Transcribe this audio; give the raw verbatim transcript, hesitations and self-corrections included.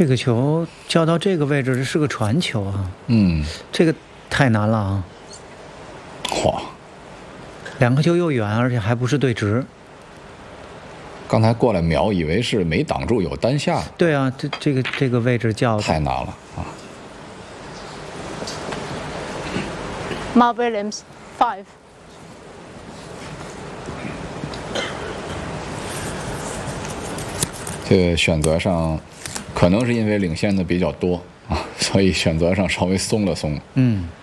这个球叫到这个位置，这是个传球啊。 嗯， 这个太难了啊。 哇， 两个球又远，而且还不是对直。 刚才过来瞄，以为是没挡住有单下。 对啊，这这个这个位置叫太难了啊。 Mark Williams five。 这个选择上，可能是因为领先的比较多啊，所以选择上稍微松了松。 嗯。